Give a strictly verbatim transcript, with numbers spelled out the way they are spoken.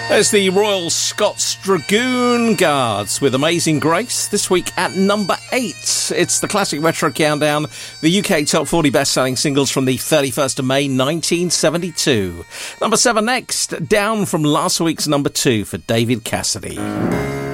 There's the Royal Scots Dragoon Guards with Amazing Grace, this week at number eight. It's the Classic Retro Countdown, the U K Top forty best-selling singles from the thirty-first of May nineteen seventy-two. Number seven next, down from last week's number two for David Cassidy.